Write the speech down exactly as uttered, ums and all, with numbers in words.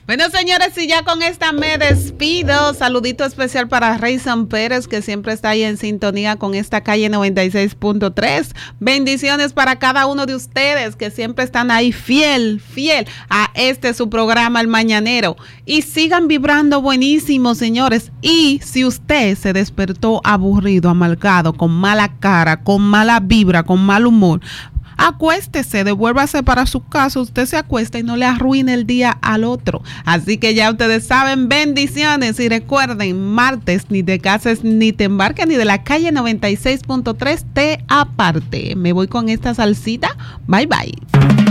Bueno, señores, y ya con esta me despido. Saludito especial para Reysan Pérez, que siempre está ahí en sintonía con esta calle noventa y seis punto tres. Bendiciones para cada uno de ustedes que siempre están ahí fiel, fiel a este su programa, El Mañanero. Y sigan vibrando buenísimo, señores. Y si usted se despertó aburrido, amargado, con mala cara, con mala vibra, con mal humor, acuéstese, devuélvase para su casa, usted se acuesta y no le arruine el día al otro. Así que ya ustedes saben, bendiciones y recuerden, martes ni te cases ni te embarques, ni de la calle noventa y seis punto tres te aparte. Me voy con esta salsita, bye bye.